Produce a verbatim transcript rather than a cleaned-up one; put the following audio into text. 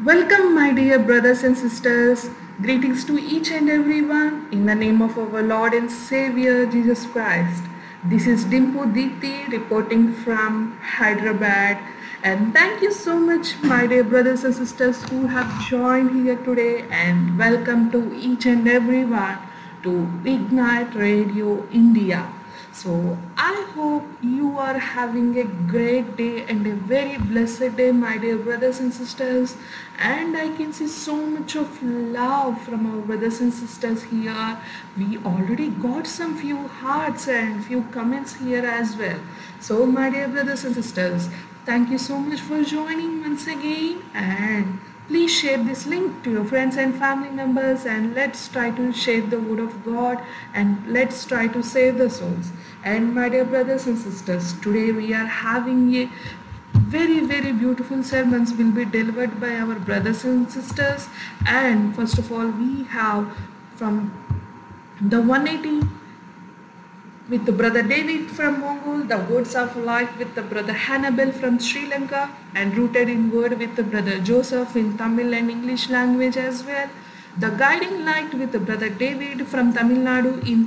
Welcome, my dear brothers and sisters. Greetings to each and everyone in the name of our Lord and Savior Jesus Christ. This is Dimpu Diti reporting from Hyderabad. And thank you so much, my dear brothers and sisters who have joined here today. And welcome to each and everyone to Ignite Radio India. So I hope you are having a great day and a very blessed day, my dear brothers and sisters. And I can see so much of love from our brothers and sisters here. We already got some few hearts and few comments here as well. So my dear brothers and sisters, thank you so much for joining once again, and please share this link to your friends and family members, and let's try to share the word of God, and let's try to save the souls. And my dear brothers and sisters, today we are having a very very beautiful sermons will be delivered by our brothers and sisters. And first of all, we have from the one eighty with the brother David from Mongol, the words of life with the brother Hannibal from Sri Lanka, and rooted in word with the brother Joseph in Tamil and English language as well. The guiding light with the brother David from Tamil Nadu in